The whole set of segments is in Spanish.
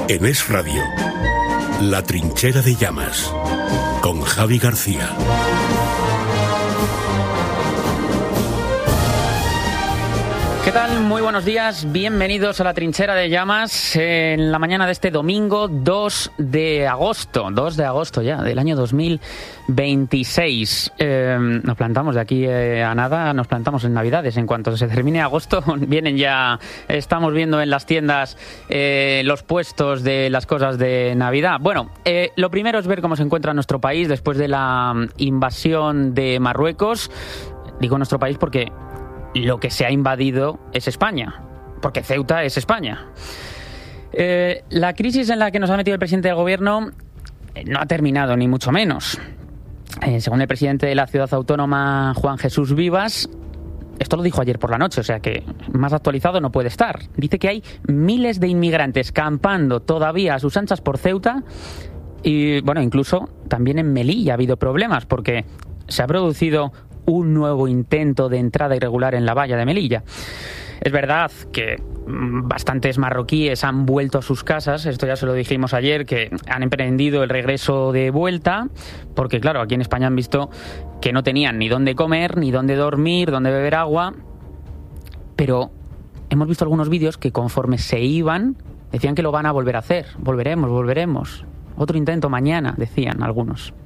En Es Radio, La Trinchera de Llamas, con Javi García. ¿Qué tal? Muy buenos días, bienvenidos a La Trinchera de Llamas en la mañana de este domingo 2 de agosto ya, del año 2026. Nos plantamos de aquí a nada, nos plantamos en Navidades. En cuanto se termine agosto, vienen ya, estamos viendo en las tiendas los puestos de las cosas de Navidad. Bueno, lo primero es ver cómo se encuentra nuestro país después de la invasión de Marruecos. Digo nuestro país porque lo que se ha invadido es España, porque Ceuta es España. La crisis en la que nos ha metido el presidente del gobierno no ha terminado, ni mucho menos. Según el presidente de la ciudad autónoma, Juan Jesús Vivas, esto lo dijo ayer por la noche, o sea que más actualizado no puede estar. Dice que hay miles de inmigrantes campando todavía a sus anchas por Ceuta y, bueno, incluso también en Melilla ha habido problemas porque se ha producido un nuevo intento de entrada irregular en la valla de Melilla. Es verdad que bastantes marroquíes han vuelto a sus casas, esto ya se lo dijimos ayer, que han emprendido el regreso de vuelta, porque claro, aquí en España han visto que no tenían ni dónde comer, ni dónde dormir, dónde beber agua, pero hemos visto algunos vídeos que conforme se iban, decían que lo van a volver a hacer, volveremos, otro intento mañana, decían algunos.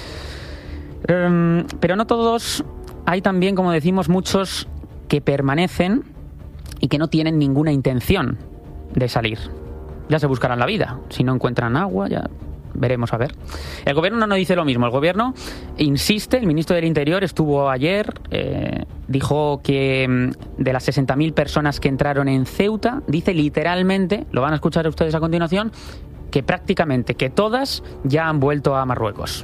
Pero no todos, hay también, como decimos, muchos que permanecen y que no tienen ninguna intención de salir. Ya se buscarán la vida, si no encuentran agua, ya veremos a ver. El gobierno no dice lo mismo, el gobierno insiste, el ministro del Interior estuvo ayer, dijo que de las 60.000 personas que entraron en Ceuta, dice literalmente, lo van a escuchar ustedes a continuación, que prácticamente, que todas ya han vuelto a Marruecos.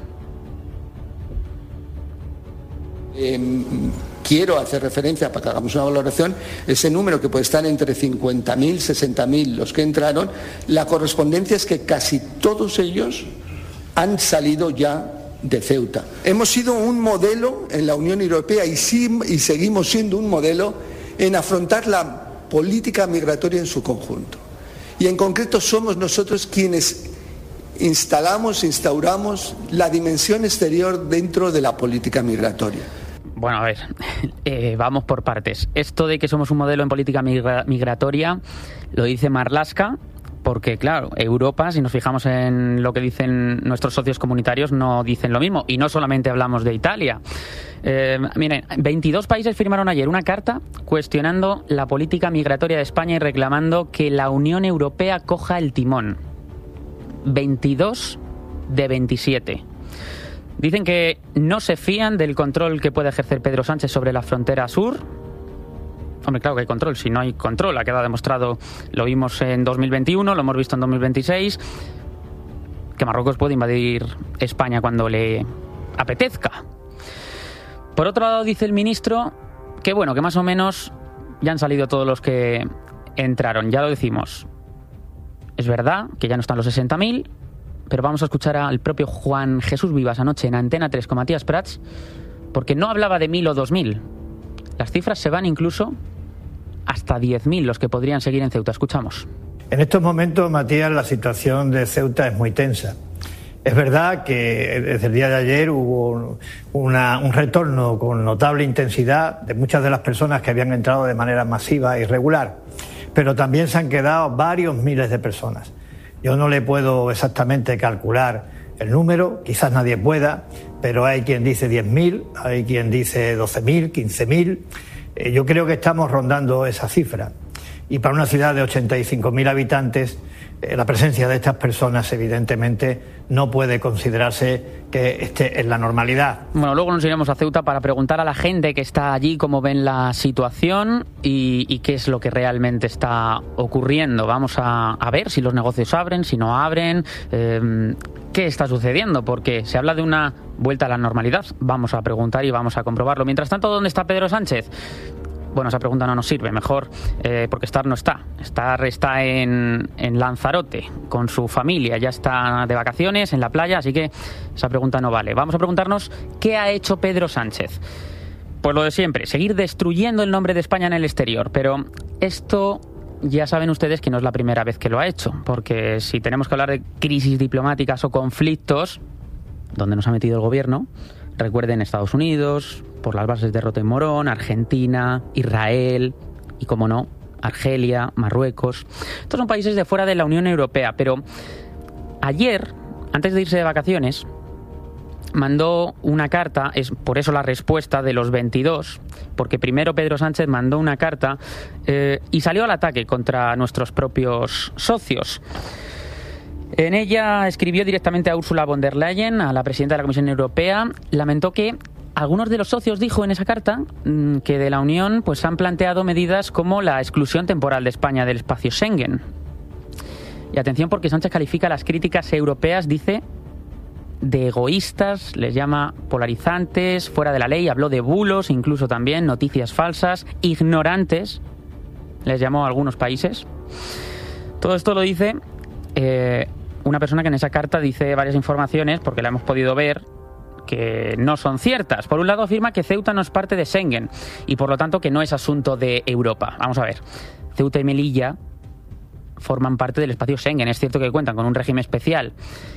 Quiero hacer referencia, para que hagamos una valoración, ese número que puede estar entre 50.000, 60.000 los que entraron, la correspondencia es que casi todos ellos han salido ya de Ceuta. Hemos sido un modelo en la Unión Europea y seguimos siendo un modelo en afrontar la política migratoria en su conjunto. Y en concreto somos nosotros quienes instauramos la dimensión exterior dentro de la política migratoria. Bueno, a ver, vamos por partes. Esto de que somos un modelo en política migratoria lo dice Marlaska, porque claro, Europa, si nos fijamos en lo que dicen nuestros socios comunitarios, no dicen lo mismo. Y no solamente hablamos de Italia. Miren, 22 países firmaron ayer una carta cuestionando la política migratoria de España y reclamando que la Unión Europea coja el timón. 22 de 27. Dicen que no se fían del control que puede ejercer Pedro Sánchez sobre la frontera sur. Hombre, claro que hay control. Si no hay control, ha quedado demostrado, lo vimos en 2021, lo hemos visto en 2026, que Marruecos puede invadir España cuando le apetezca. Por otro lado, dice el ministro que, bueno, que más o menos ya han salido todos los que entraron. Ya lo decimos. Es verdad que ya no están los 60.000, pero vamos a escuchar al propio Juan Jesús Vivas anoche en Antena 3 con Matías Prats, porque no hablaba de 1.000 o 2.000. Las cifras se van incluso hasta 10.000 los que podrían seguir en Ceuta. Escuchamos. En estos momentos, Matías, la situación de Ceuta es muy tensa. Es verdad que desde el día de ayer hubo un retorno con notable intensidad de muchas de las personas que habían entrado de manera masiva e irregular, pero también se han quedado varios miles de personas. Yo no le puedo exactamente calcular el número, quizás nadie pueda, pero hay quien dice 10.000, hay quien dice 12.000, 15.000. Yo creo que estamos rondando esa cifra. Y para una ciudad de 85.000 habitantes, la presencia de estas personas evidentemente no puede considerarse que esté en la normalidad. Bueno, luego nos iremos a Ceuta para preguntar a la gente que está allí cómo ven la situación y qué es lo que realmente está ocurriendo. Vamos a ver si los negocios abren, si no abren, qué está sucediendo, porque se habla de una vuelta a la normalidad. Vamos a preguntar y vamos a comprobarlo. Mientras tanto, ¿dónde está Pedro Sánchez? Bueno, esa pregunta no nos sirve, mejor, porque estar no está. Estar en Lanzarote con su familia, ya está de vacaciones en la playa, así que esa pregunta no vale. Vamos a preguntarnos qué ha hecho Pedro Sánchez. Pues lo de siempre, seguir destruyendo el nombre de España en el exterior, pero esto ya saben ustedes que no es la primera vez que lo ha hecho, porque si tenemos que hablar de crisis diplomáticas o conflictos, donde nos ha metido el gobierno, recuerden Estados Unidos, por las bases de Rota y Morón, Argentina, Israel y, como no, Argelia, Marruecos. Estos son países de fuera de la Unión Europea, pero ayer, antes de irse de vacaciones, mandó una carta, es por eso la respuesta de los 22, porque primero Pedro Sánchez mandó una carta y salió al ataque contra nuestros propios socios. En ella escribió directamente a Ursula von der Leyen, a la presidenta de la Comisión Europea, lamentó que algunos de los socios, dijo en esa carta, que de la Unión pues han planteado medidas como la exclusión temporal de España del espacio Schengen. Y atención, porque Sánchez califica las críticas europeas, dice, de egoístas, les llama polarizantes, fuera de la ley, habló de bulos, incluso también noticias falsas, ignorantes, les llamó a algunos países. Todo esto lo dice una persona que en esa carta dice varias informaciones, porque la hemos podido ver, que no son ciertas. Por un lado afirma que Ceuta no es parte de Schengen y por lo tanto que no es asunto de Europa. Vamos a ver, Ceuta y Melilla forman parte del espacio Schengen. Es cierto que cuentan con un régimen especial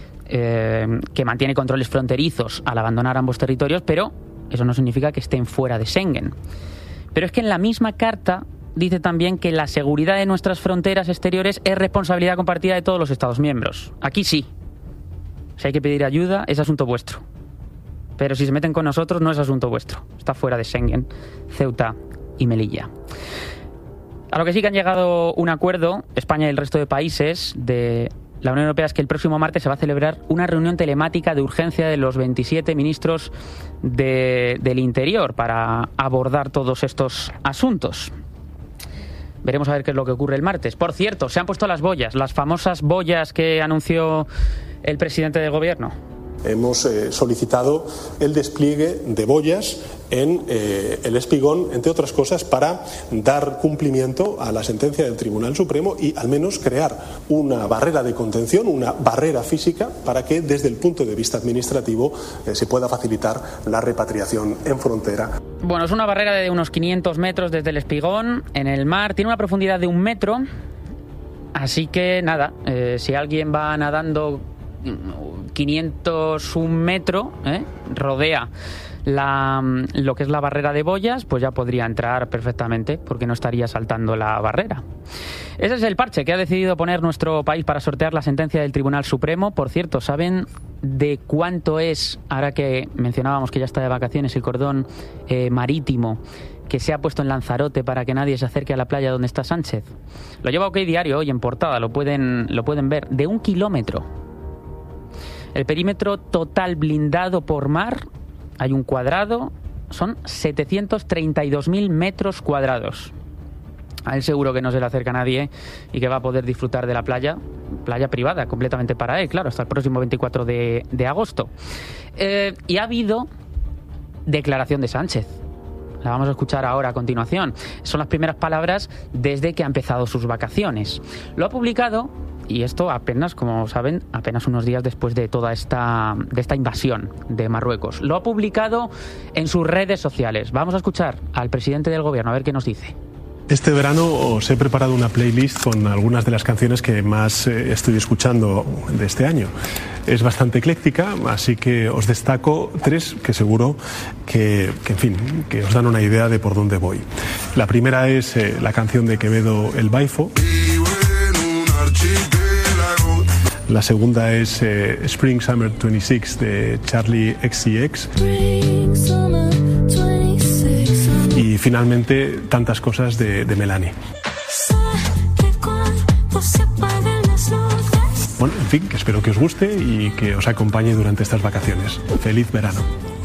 que mantiene controles fronterizos al abandonar ambos territorios, pero eso no significa que estén fuera de Schengen. Pero es que en la misma carta dice también que la seguridad de nuestras fronteras exteriores es responsabilidad compartida de todos los Estados miembros. Aquí sí. Si hay que pedir ayuda, es asunto vuestro. Pero si se meten con nosotros, no es asunto vuestro. Está fuera de Schengen, Ceuta y Melilla. A lo que sí que han llegado un acuerdo, España y el resto de países de la Unión Europea, es que el próximo martes se va a celebrar una reunión telemática de urgencia de los 27 ministros del Interior para abordar todos estos asuntos. Veremos a ver qué es lo que ocurre el martes. Por cierto, se han puesto las boyas, las famosas boyas que anunció el presidente del gobierno. Hemos solicitado el despliegue de boyas en el Espigón, entre otras cosas, para dar cumplimiento a la sentencia del Tribunal Supremo y al menos crear una barrera de contención, una barrera física, para que desde el punto de vista administrativo se pueda facilitar la repatriación en frontera. Bueno, es una barrera de unos 500 metros desde el Espigón, en el mar, tiene una profundidad de 1 metro, así que nada, si alguien va nadando 501 metros, rodea lo que es la barrera de boyas, pues ya podría entrar perfectamente, porque no estaría saltando la barrera. Ese es el parche que ha decidido poner nuestro país para sortear la sentencia del Tribunal Supremo. Por cierto, ¿saben de cuánto es, ahora que mencionábamos que ya está de vacaciones, el cordón marítimo que se ha puesto en Lanzarote para que nadie se acerque a la playa donde está Sánchez? Lo lleva OK Diario hoy en portada, lo pueden ver, de 1 kilómetro. El perímetro total blindado por mar, hay un cuadrado, son 732.000 metros cuadrados. A él seguro que no se le acerca a nadie y que va a poder disfrutar de la playa privada, completamente para él, claro, hasta el próximo 24 de agosto. Y ha habido declaración de Sánchez. La vamos a escuchar ahora a continuación. Son las primeras palabras desde que ha empezado sus vacaciones. Lo ha publicado, y esto apenas, como saben, apenas unos días después de toda esta invasión de Marruecos. Lo ha publicado en sus redes sociales. Vamos a escuchar al presidente del gobierno a ver qué nos dice. Este verano os he preparado una playlist con algunas de las canciones que más estoy escuchando de este año. Es bastante ecléctica, así que os destaco 3 que seguro que os dan una idea de por dónde voy. La primera es la canción de Quevedo, El Baifo. La segunda es Spring Summer 26 de Charlie XCX. Y finalmente Tantas cosas de Melanie. Bueno, en fin, que espero que os guste y que os acompañe durante estas vacaciones. ¡Feliz verano!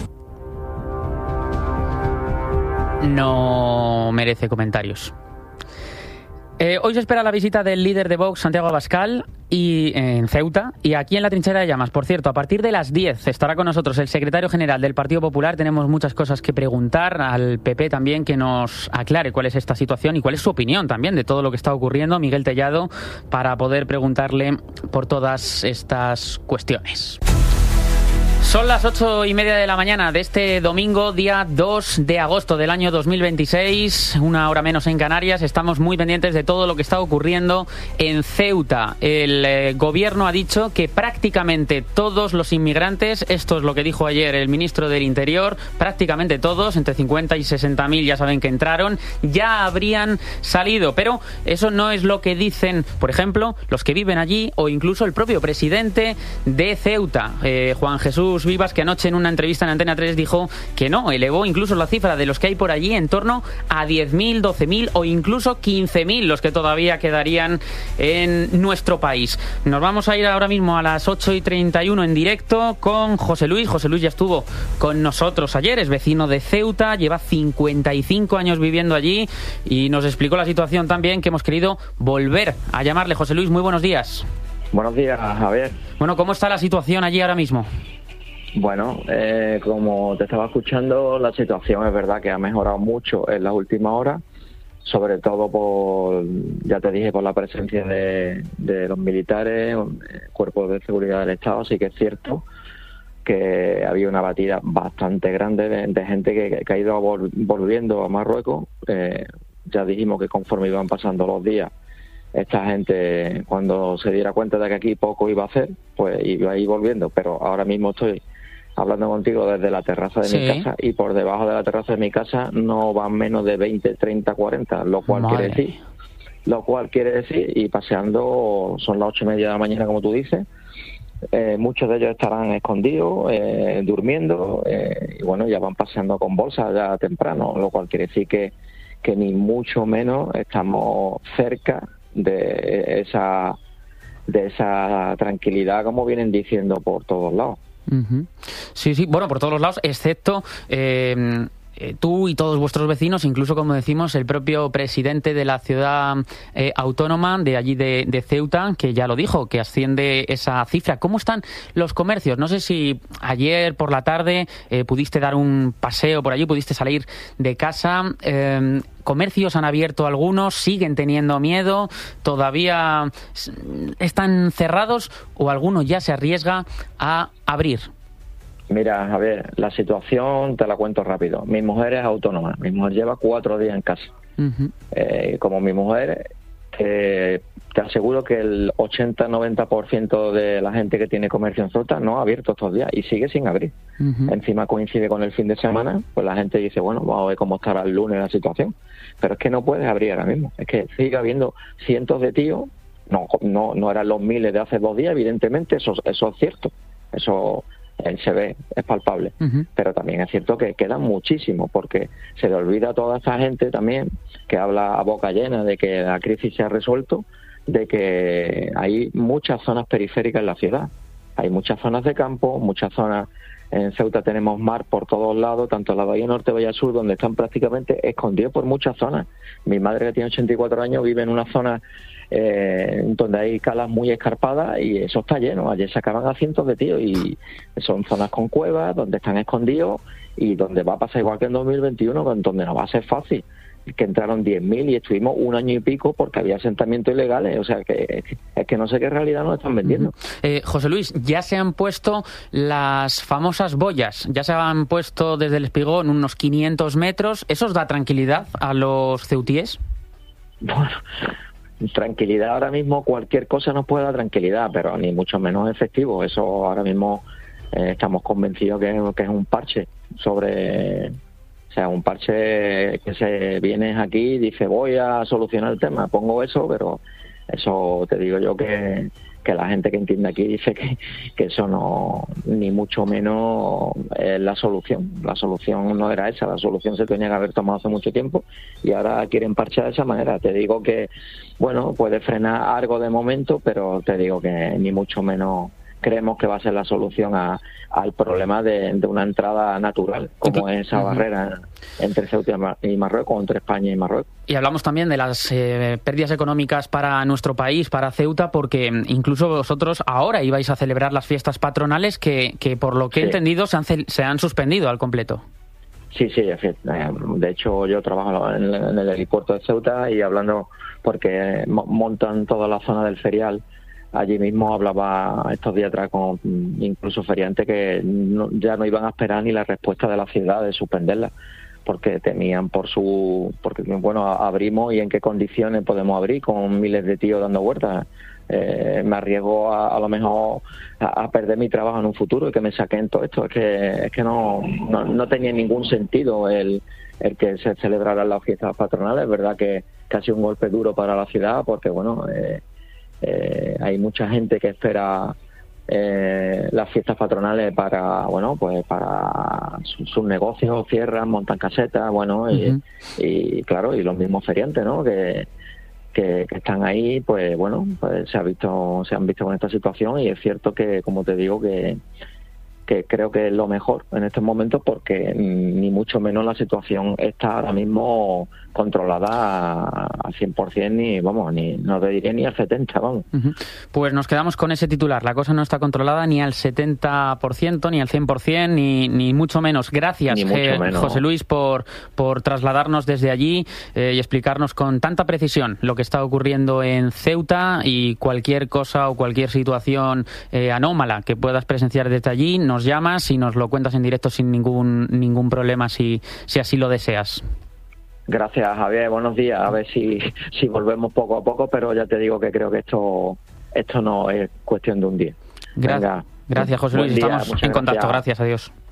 No merece comentarios. Hoy se espera la visita del líder de Vox, Santiago Abascal, en Ceuta, y aquí en la Trinchera de Llamas. Por cierto, a partir de las 10 estará con nosotros el secretario general del Partido Popular. Tenemos muchas cosas que preguntar al PP también, que nos aclare cuál es esta situación y cuál es su opinión también de todo lo que está ocurriendo. Miguel Tellado, para poder preguntarle por todas estas cuestiones. Son las 8:30 de la mañana de este domingo, día 2 de agosto del año 2026, una hora menos en Canarias. Estamos muy pendientes de todo lo que está ocurriendo en Ceuta. El gobierno ha dicho que prácticamente todos los inmigrantes, esto es lo que dijo ayer el ministro del Interior, prácticamente todos, entre 50 y 60.000, ya saben que entraron, ya habrían salido. Pero eso no es lo que dicen, por ejemplo, los que viven allí o incluso el propio presidente de Ceuta, Juan Jesús Vivas, que anoche en una entrevista en Antena 3 dijo que no, elevó incluso la cifra de los que hay por allí en torno a 10.000, 12.000 o incluso 15.000 los que todavía quedarían en nuestro país. Nos vamos a ir ahora mismo a las 8:31 en directo con José Luis. José Luis ya estuvo con nosotros ayer, es vecino de Ceuta, lleva 55 años viviendo allí y nos explicó la situación también, que hemos querido volver a llamarle. José Luis, muy buenos días. Buenos días, Javier. Bueno, ¿cómo está la situación allí ahora mismo? Bueno, como te estaba escuchando, la situación es verdad que ha mejorado mucho en las últimas horas, sobre todo ya te dije, por la presencia de los militares, cuerpos de seguridad del Estado. Así que es cierto que había una batida bastante grande de gente que ha ido volviendo a Marruecos. Ya dijimos que conforme iban pasando los días, esta gente, cuando se diera cuenta de que aquí poco iba a hacer, pues iba a ir volviendo. Pero ahora mismo estoy hablando contigo desde la terraza de mi casa, y por debajo de la terraza de mi casa no van menos de 20, 30, 40, lo cual quiere decir, y paseando, son las 8:30 de la mañana, como tú dices, muchos de ellos estarán escondidos, durmiendo, y bueno, ya van paseando con bolsas ya temprano, lo cual quiere decir que ni mucho menos estamos cerca de esa tranquilidad, como vienen diciendo por todos lados. Uh-huh. Sí, bueno, por todos los lados, excepto tú y todos vuestros vecinos, incluso, como decimos, el propio presidente de la ciudad autónoma de allí de Ceuta, que ya lo dijo, que asciende esa cifra. ¿Cómo están los comercios? No sé si ayer por la tarde pudiste dar un paseo por allí, pudiste salir de casa. ¿Comercios han abierto algunos? ¿Siguen teniendo miedo? ¿Todavía están cerrados o alguno ya se arriesga a abrir? Mira, Javier, la situación te la cuento rápido. Mi mujer es autónoma. Mi mujer lleva 4 días en casa. Uh-huh. Como mi mujer, te aseguro que el 80-90% de la gente que tiene comercio en Ceuta no ha abierto estos días y sigue sin abrir. Uh-huh. Encima coincide con el fin de semana, pues la gente dice, bueno, vamos a ver cómo estará el lunes la situación. Pero es que no puedes abrir ahora mismo. Es que sigue habiendo cientos de tíos. No eran los miles de hace 2 días, evidentemente, eso es cierto. Eso se ve, es palpable. Uh-huh. Pero también es cierto que quedan muchísimos, porque se le olvida a toda esta gente también que habla a boca llena de que la crisis se ha resuelto, de que hay muchas zonas periféricas en la ciudad. Hay muchas zonas de campo, muchas zonas. En Ceuta tenemos mar por todos lados, tanto en la Bahía Norte, Bahía Sur, donde están prácticamente escondidos por muchas zonas. Mi madre, que tiene 84 años, vive en una zona donde hay calas muy escarpadas y eso está lleno. Ayer sacaban a cientos de tíos y son zonas con cuevas donde están escondidos y donde va a pasar igual que en 2021, donde no va a ser fácil. Que entraron 10.000 y estuvimos 1 año y pico porque había asentamientos ilegales. O sea, que es que no sé qué realidad nos están vendiendo. José Luis, ya se han puesto las famosas boyas, ya se han puesto desde el Espigón unos 500 metros. ¿Eso os da tranquilidad a los ceutíes? Bueno, tranquilidad ahora mismo, cualquier cosa nos puede dar tranquilidad, pero ni mucho menos efectivo. Eso ahora mismo estamos convencidos que es un parche sobre... O sea, un parche que se viene aquí y dice, voy a solucionar el tema, pongo eso, pero eso te digo yo que la gente que entiende aquí dice que eso no, ni mucho menos es la solución. La solución no era esa, la solución se tenía que haber tomado hace mucho tiempo y ahora quieren parchar de esa manera. Te digo que, bueno, puede frenar algo de momento, pero te digo que ni mucho menos creemos que va a ser la solución al problema de una entrada natural, como es esa barrera entre Ceuta y Marruecos, entre España y Marruecos. Y hablamos también de las pérdidas económicas para nuestro país, para Ceuta, porque incluso vosotros ahora ibais a celebrar las fiestas patronales que por lo que he entendido se han suspendido al completo. Sí, de hecho yo trabajo en el helipuerto de Ceuta y hablando porque montan toda la zona del ferial allí mismo hablaba estos días atrás con incluso feriantes que ya no iban a esperar ni la respuesta de la ciudad de suspenderla, porque temían porque bueno, abrimos y en qué condiciones podemos abrir con miles de tíos dando vueltas. Me arriesgo a lo mejor a perder mi trabajo en un futuro y que me saquen todo esto. Es que no tenía ningún sentido el que se celebraran las fiestas patronales. Es verdad que ha sido un golpe duro para la ciudad, porque bueno, hay mucha gente que espera las fiestas patronales para, bueno, pues para sus negocios, cierran, montan casetas, bueno, y claro, y los mismos feriantes, ¿no? Que están ahí, pues bueno, pues se han visto con esta situación, y es cierto que, como te digo, que creo que es lo mejor en estos momentos, porque ni mucho menos la situación está ahora mismo controlada al 100%, ni no te diré ni al 70%, vamos. Pues nos quedamos con ese titular. La cosa no está controlada ni al 70%, ni al 100%, ni mucho menos. Gracias, José Luis, por trasladarnos desde allí y explicarnos con tanta precisión lo que está ocurriendo en Ceuta, y cualquier cosa o cualquier situación anómala que puedas presenciar desde allí, nos llamas y nos lo cuentas en directo sin ningún problema, si así lo deseas. Gracias, Javier, buenos días. A ver si volvemos poco a poco, pero ya te digo que creo que esto no es cuestión de un día. Gracias, José Luis, estamos en contacto. Gracias, adiós.